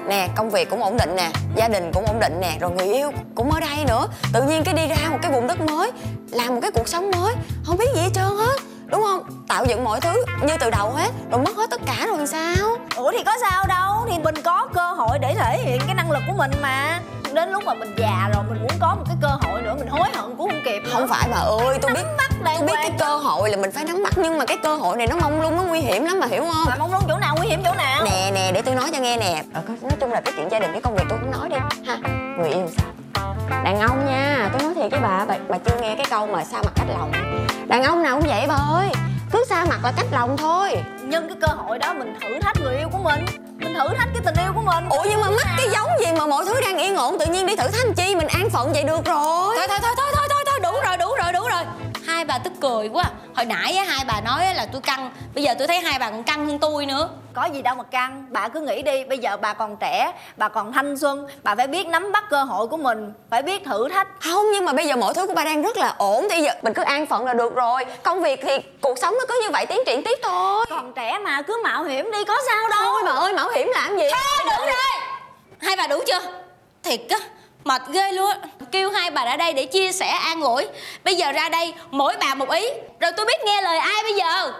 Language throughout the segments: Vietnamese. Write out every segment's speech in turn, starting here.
Nè, công việc cũng ổn định nè, gia đình cũng ổn định nè, rồi người yêu cũng ở đây nữa. Tự nhiên cái đi ra một cái vùng đất mới, làm một cái cuộc sống mới, không biết gì hết trơn hết, đúng không? Tạo dựng mọi thứ như từ đầu hết, rồi mất hết tất cả rồi làm sao? Ủa thì có sao đâu, thì mình có cơ hội để thể hiện cái năng lực của mình mà. Đến lúc mà mình già rồi mình muốn có một cái cơ hội nữa, mình hối hận cũng không kịp nữa. Không phải bà ơi, tôi biết cái cơ hội là mình phải nắm bắt, nhưng mà cái cơ hội này nó mông lung, nó nguy hiểm lắm, bà hiểu không? Mà mông lung chỗ nào, nguy hiểm chỗ nào? Nè, để tôi nói cho nghe nè. Nói chung là cái chuyện gia đình, cái công việc tôi không nói đi ha. Người yêu sao? Đàn ông nha, tôi nói thiệt với bà chưa nghe cái câu mà xa mặt cách lòng. Đàn ông nào cũng vậy bà ơi, cứ xa mặt là cách lòng thôi. Nhân cái cơ hội đó mình thử thách người yêu của mình, mình thử thách cái tình yêu của mình. Ủa nhưng mà mắc cái giống gì mà mọi thứ đang yên ổn tự nhiên đi thử thách chi, mình an phận vậy được rồi. Thôi, đủ rồi. Hai bà tức cười quá. Hồi nãy á, hai bà nói là tôi căng, bây giờ tôi thấy hai bà còn căng hơn tôi nữa. Có gì đâu mà căng, bà cứ nghĩ đi, bây giờ bà còn trẻ, bà còn thanh xuân, bà phải biết nắm bắt cơ hội của mình, phải biết thử thách. Không, nhưng mà bây giờ mọi thứ của bà đang rất là ổn, thì giờ mình cứ an phận là được rồi. Công việc thì cuộc sống nó cứ như vậy tiến triển tiếp thôi. Còn trẻ mà, cứ mạo hiểm đi, có sao đâu. Thôi bà ơi, mạo hiểm làm gì? Thôi đủ rồi. Hai bà đủ chưa? Thiệt á, mệt ghê luôn á. Kêu hai bà ra đây để chia sẻ an ủi, bây giờ ra đây mỗi bà một ý, rồi tôi biết nghe lời ai bây giờ.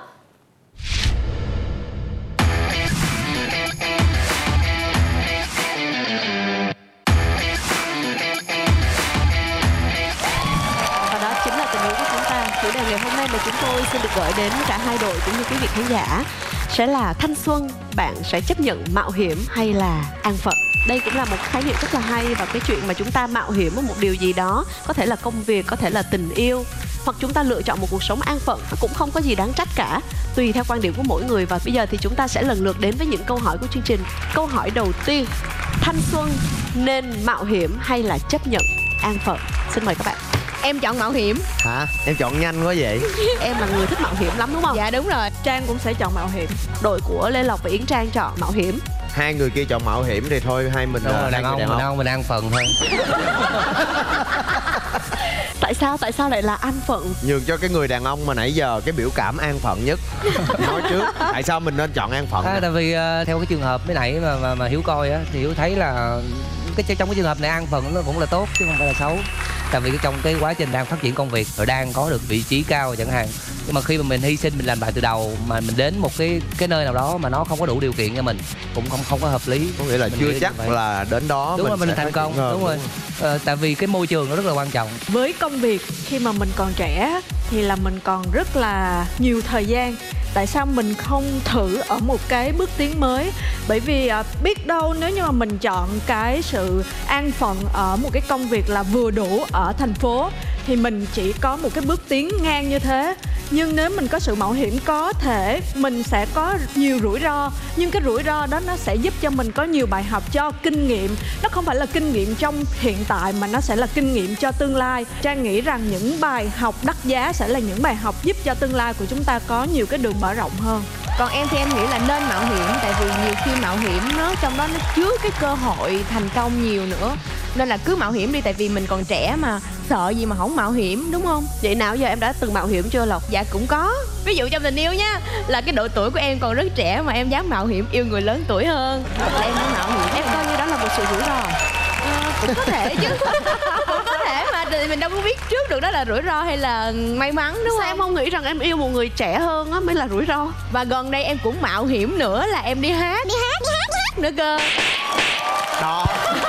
Và đó chính là tình huống của chúng ta. Chủ đề ngày hôm nay mà chúng tôi xin được gửi đến cả hai đội cũng như quý vị khán giả sẽ là thanh xuân, bạn sẽ chấp nhận mạo hiểm hay là an phận? Đây cũng là một khái niệm rất là hay, và cái chuyện mà chúng ta mạo hiểm ở một điều gì đó, có thể là công việc, có thể là tình yêu, hoặc chúng ta lựa chọn một cuộc sống an phận, nó cũng không có gì đáng trách cả, tùy theo quan điểm của mỗi người. Và bây giờ thì chúng ta sẽ lần lượt đến với những câu hỏi của chương trình. Câu hỏi đầu tiên, thanh xuân nên mạo hiểm hay là chấp nhận an phận? Xin mời các bạn. Em chọn mạo hiểm. Hả? Em chọn nhanh quá vậy? Em là người thích mạo hiểm lắm đúng không? Dạ đúng rồi. Trang cũng sẽ chọn mạo hiểm. Đội của Lê Lộc và Yến Trang chọn mạo hiểm. Hai người kia chọn mạo hiểm thì thôi hai mình đúng rồi, đàn ông mình an phận thôi. Tại sao lại là an phận? Nhường cho cái người đàn ông mà nãy giờ cái biểu cảm an phận nhất nói trước. Tại sao mình nên chọn an phận? Tại vì theo cái trường hợp mới nãy mà Hiếu coi á, thì Hiếu thấy là trong cái trường hợp này an phận nó cũng là tốt chứ không phải là xấu. Tại vì trong cái quá trình đang phát triển công việc rồi đang có được vị trí cao chẳng hạn, nhưng mà khi mà mình hy sinh, mình làm lại từ đầu mà mình đến một cái nơi nào đó mà nó không có đủ điều kiện cho mình, cũng không có hợp lý. Có nghĩa là mình chưa chắc là đến đó đúng mình rồi, mình sẽ thành công. Đúng rồi. Tại vì cái môi trường nó rất là quan trọng. Với công việc khi mà mình còn trẻ thì là mình còn rất là nhiều thời gian. Tại sao mình không thử ở một cái bước tiến mới? Bởi vì biết đâu nếu như mà mình chọn cái sự an phận ở một cái công việc là vừa đủ ở thành phố thì mình chỉ có một cái bước tiến ngang như thế. Nhưng nếu mình có sự mạo hiểm, có thể mình sẽ có nhiều rủi ro, nhưng cái rủi ro đó nó sẽ giúp cho mình có nhiều bài học, cho kinh nghiệm. Nó không phải là kinh nghiệm trong hiện tại mà nó sẽ là kinh nghiệm cho tương lai. Trang nghĩ rằng những bài học đắt giá sẽ là những bài học giúp cho tương lai của chúng ta có nhiều cái đường mở rộng hơn. Còn em thì em nghĩ là nên mạo hiểm. Tại vì nhiều khi mạo hiểm nó trong đó nó chứa cái cơ hội thành công nhiều nữa. Nên là cứ mạo hiểm đi, tại vì mình còn trẻ mà, sợ gì mà không mạo hiểm, đúng không? Vậy nào giờ em đã từng mạo hiểm chưa Lộc? Dạ cũng có. Ví dụ trong tình yêu nha, là cái độ tuổi của em còn rất trẻ mà em dám mạo hiểm yêu người lớn tuổi hơn, là em dám mạo hiểm. Em coi như đó là một sự rủi ro. Cũng có thể chứ. Cũng có thể mà, mình đâu có biết trước được đó là rủi ro hay là may mắn, đúng sao không? Em không nghĩ rằng em yêu một người trẻ hơn á mới là rủi ro? Và gần đây em cũng mạo hiểm nữa là em đi hát nữa cơ. Đó.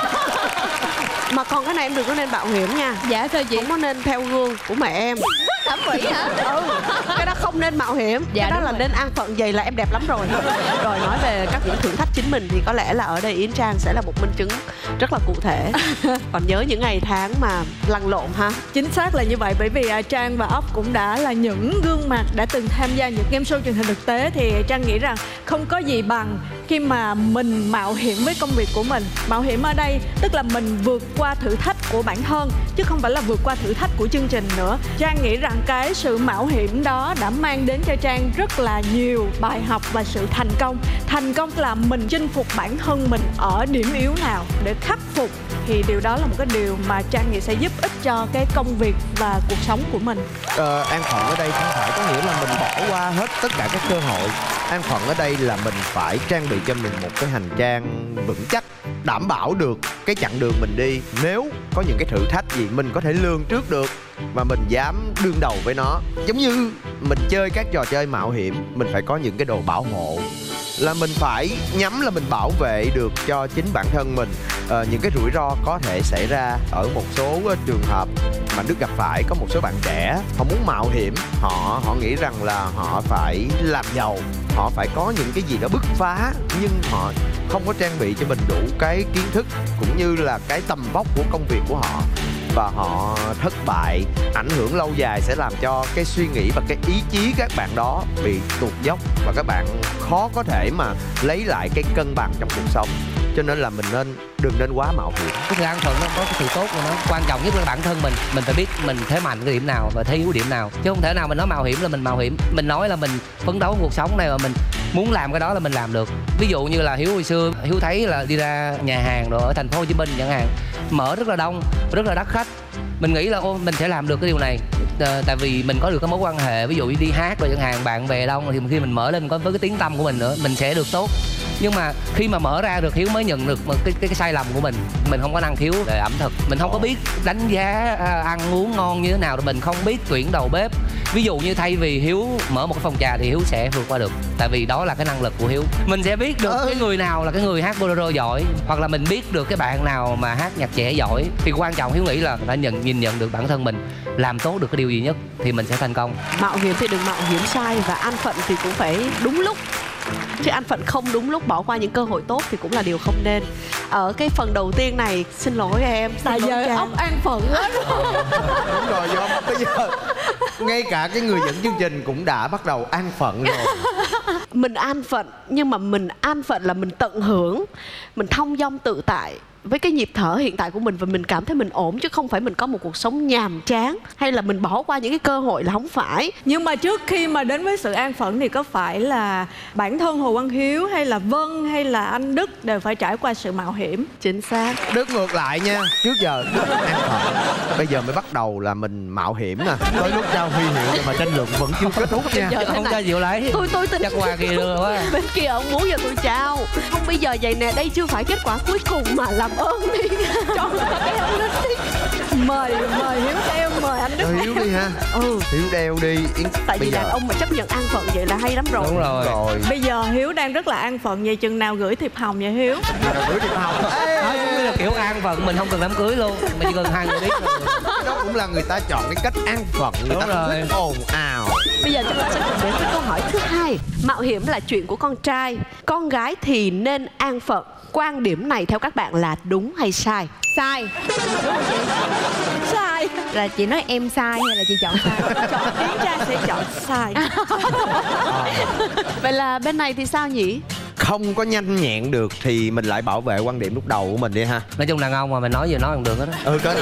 Mà còn cái này em đừng có nên mạo hiểm nha. Dạ sao chị? Không có nên theo gương của mẹ em. Thẩm mỹ hả? Cái đó không nên mạo hiểm. Dạ, cái đó là rồi. nên an phận, vậy là em đẹp lắm rồi. Rồi nói về các những thử thách chính mình thì có lẽ là ở đây Yến Trang sẽ là một minh chứng rất là cụ thể. Còn nhớ những ngày tháng mà lăn lộn ha. Chính xác là như vậy, bởi vì Trang và Ốc cũng đã là những gương mặt đã từng tham gia những game show truyền hình thực tế. Thì Trang nghĩ rằng không có gì bằng khi mà mình mạo hiểm với công việc của mình. Mạo hiểm ở đây tức là mình vượt qua thử thách của bản thân, chứ không phải là vượt qua thử thách của chương trình nữa. Trang nghĩ rằng cái sự mạo hiểm đó đã mang đến cho Trang rất là nhiều bài học và sự thành công. Thành công là mình chinh phục bản thân mình ở điểm yếu nào để khắc phục, thì điều đó là một cái điều mà Trang nghĩ sẽ giúp ích cho cái công việc và cuộc sống của mình. An phận ở đây không phải có nghĩa là mình bỏ qua hết tất cả các cơ hội. An phận ở đây là mình phải trang bị cho mình một cái hành trang vững chắc đảm bảo được cái chặng đường mình đi. Nếu có những cái thử thách gì mình có thể lường trước được và mình dám đương đầu với nó. Giống như mình chơi các trò chơi mạo hiểm, mình phải có những cái đồ bảo hộ, là mình phải nhắm là mình bảo vệ được cho chính bản thân mình những cái rủi ro có thể xảy ra. Ở một số trường hợp mà Đức gặp phải, có một số bạn trẻ họ muốn mạo hiểm, họ nghĩ rằng là họ phải làm giàu, họ phải có những cái gì đó bứt phá, nhưng họ không có trang bị cho mình đủ cái kiến thức cũng như là cái tầm vóc của công việc của họ, và họ thất bại. Ảnh hưởng lâu dài sẽ làm cho cái suy nghĩ và cái ý chí các bạn đó bị tụt dốc, và các bạn khó có thể mà lấy lại cái cân bằng trong cuộc sống. Cho nên là mình đừng nên quá mạo hiểm. Cái sự an phận nó có cái sự tốt của nó. Quan trọng nhất là bản thân mình phải biết mình thế mạnh cái điểm nào và thế yếu điểm nào, chứ không thể nào mình nói mạo hiểm là mình mạo hiểm. Mình nói là mình phấn đấu cuộc sống này, mà mình muốn làm cái đó là mình làm được. Ví dụ như là Hiếu hồi xưa, Hiếu thấy là đi ra nhà hàng rồi ở thành phố Hồ Chí Minh chẳng hạn, mở rất là đông, rất là đắt khách. Mình nghĩ là mình sẽ làm được cái điều này, tại vì mình có được cái mối quan hệ, ví dụ như đi hát rồi chẳng hạn, bạn bè đông, thì khi mình mở lên có với cái tiếng tăm của mình nữa, mình sẽ được tốt. Nhưng mà khi mà mở ra được, Hiếu mới nhận được một cái sai lầm của mình không có năng khiếu về ẩm thực, mình không có biết đánh giá ăn uống ngon như thế nào, rồi mình không biết tuyển đầu bếp. Ví dụ như thay vì Hiếu mở một cái phòng trà thì Hiếu sẽ vượt qua được, tại vì đó là cái năng lực của Hiếu. Mình sẽ biết được cái người nào là cái người hát bolero giỏi, hoặc là mình biết được cái bạn nào mà hát nhạc trẻ giỏi. Thì quan trọng Hiếu nghĩ là phải nhìn nhận được bản thân mình làm tốt được cái điều gì nhất thì mình sẽ thành công. Mạo hiểm thì đừng mạo hiểm sai, và an phận thì cũng phải đúng lúc, chứ an phận không đúng lúc, bỏ qua những cơ hội tốt thì cũng là điều không nên. Ở cái phần đầu tiên này, xin lỗi em, tại giờ ốc an phận hết. Đúng rồi, do bây giờ ngay cả cái người dẫn chương trình cũng đã bắt đầu an phận rồi. Mình an phận, nhưng mà mình an phận là mình tận hưởng, mình thong dong tự tại với cái nhịp thở hiện tại của mình, và mình cảm thấy mình ổn, chứ không phải mình có một cuộc sống nhàm chán hay là mình bỏ qua những cái cơ hội, là không phải. Nhưng mà trước khi mà đến với sự an phận thì có phải là bản thân Hồ Quang Hiếu hay là Vân hay là anh Đức đều phải trải qua sự mạo hiểm? Chính xác. Đức ngược lại nha, trước giờ Đức an phận, bây giờ mới bắt đầu là mình mạo hiểm nè. Tới lúc trao huy hiệu nhưng mà tranh luận vẫn chưa kết thúc nha. Không ra chịu lấy. Tôi tin chắc qua kia đưa quá. Bên kia ông muốn giờ tôi trao. Không, bây giờ vậy nè, đây chưa phải kết quả cuối cùng mà làm ơn đi. Cho cái ông Đức đi. Mời Hiếu đeo, mời anh Đức. Hiếu đi ha. Hiếu đeo đi. Tại vì đàn ông mà chấp nhận an phận vậy là hay lắm rồi. Đúng rồi. Bây giờ Hiếu đang rất là an phận, vậy chừng nào gửi thiệp hồng vậy Hiếu? Gửi thiệp hồng. Nói cũng là kiểu an phận, mình không cần đám cưới luôn, mình chỉ cần hai người biết thôi. Đó cũng là người ta chọn cái cách an phận, người ta không thích ồn ào. Bây giờ chúng ta sẽ cùng đến với câu hỏi thứ hai. Mạo hiểm là chuyện của con trai, con gái thì nên an phận. Quan điểm này theo các bạn là đúng hay sai? Sai. Sai. Là chị nói em sai hay là chị chọn sai? Chọn tiếng trai sẽ chọn sai. Vậy là bên này thì sao nhỉ? Không có nhanh nhẹn được thì mình lại bảo vệ quan điểm lúc đầu của mình đi ha. Nói chung đàn ông mà mình nói gì nói không được hết á. Có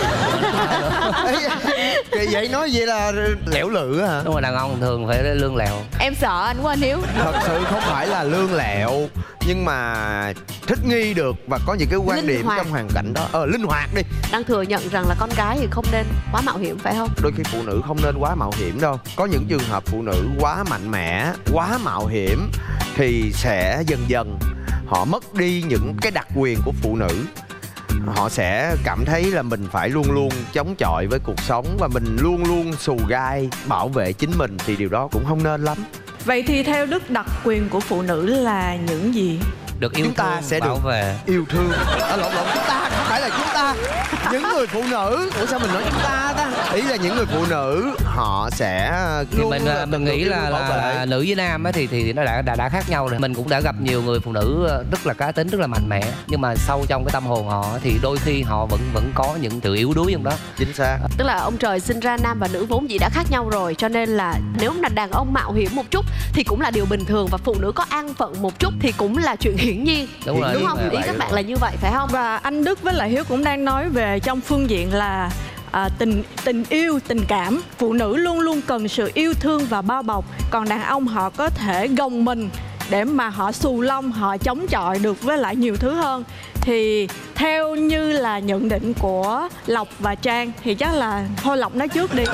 được. Vậy nói vậy là lẻo lự hả? Đúng rồi, đàn ông thường phải lương lẹo. Em sợ anh quá anh Hiếu. Thật sự không phải là lương lẹo, nhưng mà thích nghi được và có những cái quan Linh điểm hoạt. trong hoàn cảnh đó. Linh hoạt đi. Đang thừa nhận rằng là con gái thì không nên quá mạo hiểm phải không? Đôi khi phụ nữ không nên quá mạo hiểm đâu. Có những trường hợp phụ nữ quá mạnh mẽ, quá mạo hiểm thì sẽ dần dần họ mất đi những cái đặc quyền của phụ nữ. Họ sẽ cảm thấy là mình phải luôn luôn chống chọi với cuộc sống, và mình luôn luôn xù gai bảo vệ chính mình, thì điều đó cũng không nên lắm. Vậy thì theo Đức, đặc quyền của phụ nữ là những gì? Được yêu Chúng ta thương, sẽ bảo được vệ. yêu thương. Lộn, chúng ta không phải là chúng ta. Những người phụ nữ. Ủa sao mình nói chúng ta ta? Ý là những người phụ nữ họ sẽ Thì mình nghĩ là nữ với nam á thì nó đã khác nhau rồi. Mình cũng đã gặp nhiều người phụ nữ rất là cá tính, rất là mạnh mẽ, nhưng mà sâu trong cái tâm hồn họ thì đôi khi họ vẫn có những sự yếu đuối trong đó. Chính xác. Tức là ông trời sinh ra nam và nữ vốn dĩ đã khác nhau rồi, cho nên là nếu là đàn ông mạo hiểm một chút thì cũng là điều bình thường, và phụ nữ có an phận một chút thì cũng là chuyện hiển nhiên. Đúng rồi. Đúng không? Ý các bạn là như vậy phải không? Và anh Đức với lại Hiếu cũng đang nói về trong phương diện là tình yêu, tình cảm. Phụ nữ luôn luôn cần sự yêu thương và bao bọc, còn đàn ông họ có thể gồng mình để mà họ xù lông, họ chống chọi được với lại nhiều thứ hơn. Thì theo như là nhận định của Lộc và Trang thì chắc là thôi Lộc nói trước đi.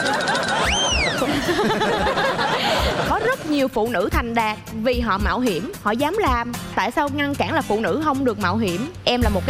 Có rất nhiều phụ nữ thành đạt vì họ mạo hiểm, họ dám làm. Tại sao ngăn cản là phụ nữ không được mạo hiểm? Em là một